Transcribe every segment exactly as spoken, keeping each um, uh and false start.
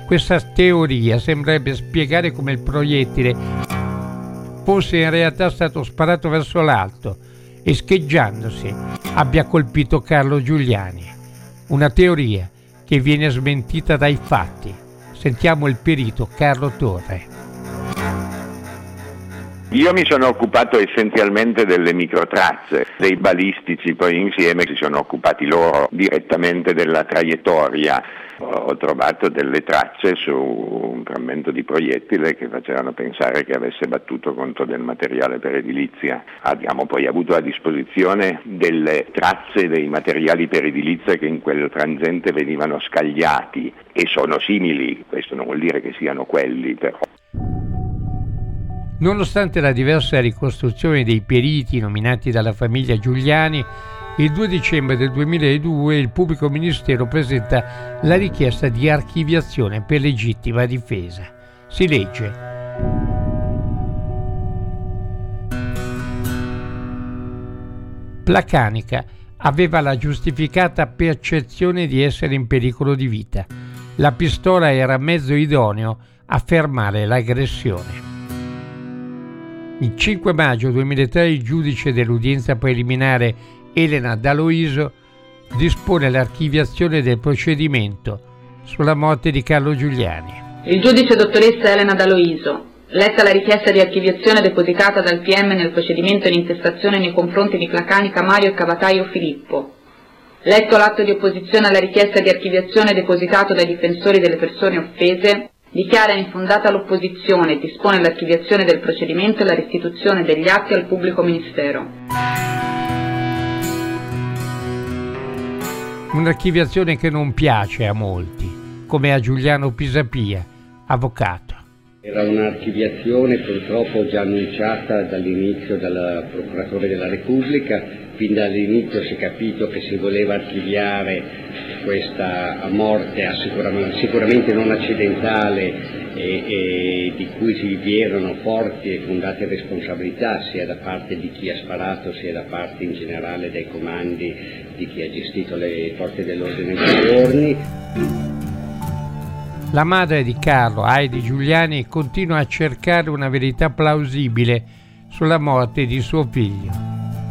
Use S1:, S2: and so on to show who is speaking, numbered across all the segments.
S1: Questa teoria sembrerebbe spiegare come il proiettile fosse in realtà stato sparato verso l'alto e scheggiandosi abbia colpito Carlo Giuliani. Una teoria che viene smentita dai fatti. Sentiamo il perito Carlo Torre.
S2: Io mi sono occupato essenzialmente delle microtracce, dei balistici poi insieme si sono occupati loro direttamente della traiettoria. Ho trovato delle tracce su un frammento di proiettile che facevano pensare che avesse battuto contro del materiale per edilizia. Abbiamo poi avuto a disposizione delle tracce dei materiali per edilizia che in quel frangente venivano scagliati e sono simili, questo non vuol dire che siano quelli però.
S1: Nonostante la diversa ricostruzione dei periti nominati dalla famiglia Giuliani, il due dicembre del duemiladue il pubblico ministero presenta la richiesta di archiviazione per legittima difesa. Si legge: Placanica aveva la giustificata percezione di essere in pericolo di vita. La pistola era mezzo idoneo a fermare l'aggressione. Il cinque maggio duemilatré il giudice dell'udienza preliminare Elena D'Aloisio dispone l'archiviazione del procedimento sulla morte di Carlo Giuliani.
S3: Il giudice dottoressa Elena D'Aloisio, letta la richiesta di archiviazione depositata dal P M nel procedimento in intestazione nei confronti di Placanica Mario e Cavataio Filippo, letto l'atto di opposizione alla richiesta di archiviazione depositato dai difensori delle persone offese, dichiara infondata l'opposizione e dispone l'archiviazione del procedimento e la restituzione degli atti al pubblico ministero.
S1: Un'archiviazione che non piace a molti, come a Giuliano Pisapia, avvocato.
S4: Era un'archiviazione purtroppo già annunciata dall'inizio dal procuratore della Repubblica. Fin dall'inizio si è capito che si voleva archiviare questa morte sicuramente non accidentale e, e di cui vi erano forti e fondate responsabilità sia da parte di chi ha sparato sia da parte in generale dei comandi di chi ha gestito le forze dell'ordine in quei giorni.
S1: La madre di Carlo, Heidi Giuliani, continua a cercare una verità plausibile sulla morte di suo figlio.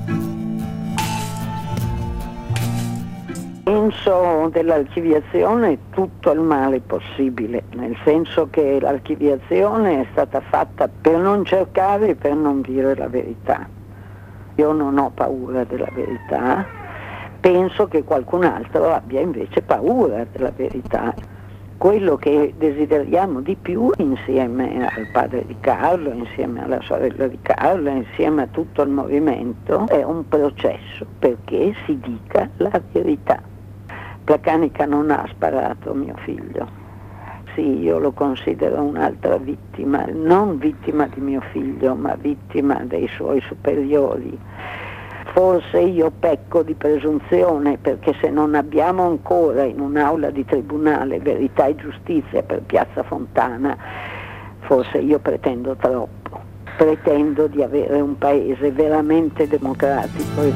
S5: Penso dell'archiviazione tutto il male possibile, nel senso che l'archiviazione è stata fatta per non cercare e per non dire la verità. Io non ho paura della verità, penso che qualcun altro abbia invece paura della verità. Quello che desideriamo di più insieme al padre di Carlo, insieme alla sorella di Carlo, insieme a tutto il movimento, è un processo perché si dica la verità. Placanica non ha sparato mio figlio. Sì, io lo considero un'altra vittima, non vittima di mio figlio, ma vittima dei suoi superiori. Forse io pecco di presunzione perché se non abbiamo ancora in un'aula di tribunale verità e giustizia per Piazza Fontana, forse io pretendo troppo. Pretendo di avere un paese veramente democratico.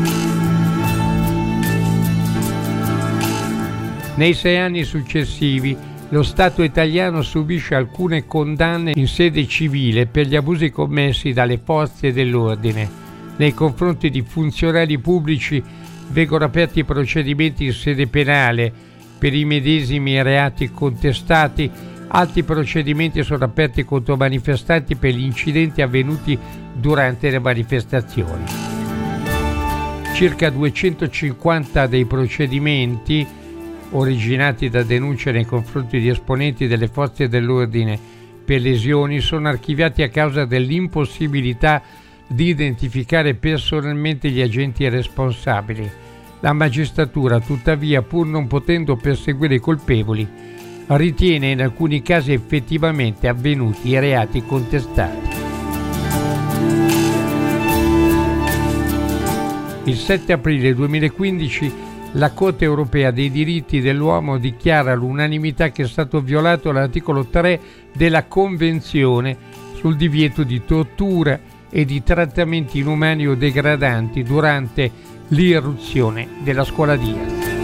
S1: Nei sei anni successivi lo Stato italiano subisce alcune condanne in sede civile per gli abusi commessi dalle forze dell'ordine. Nei confronti di funzionari pubblici vengono aperti procedimenti in sede penale per i medesimi reati contestati, altri procedimenti sono aperti contro manifestanti per gli incidenti avvenuti durante le manifestazioni. Circa duecentocinquanta dei procedimenti, originati da denunce nei confronti di esponenti delle forze dell'ordine per lesioni, sono archiviati a causa dell'impossibilità di identificare personalmente gli agenti responsabili. La magistratura, tuttavia, pur non potendo perseguire i colpevoli, ritiene in alcuni casi effettivamente avvenuti i reati contestati. Il sette aprile duemilaquindici la Corte europea dei diritti dell'uomo dichiara all'unanimità che è stato violato l'articolo tre della Convenzione sul divieto di tortura e di trattamenti inumani o degradanti durante l'irruzione della scuola Diaz.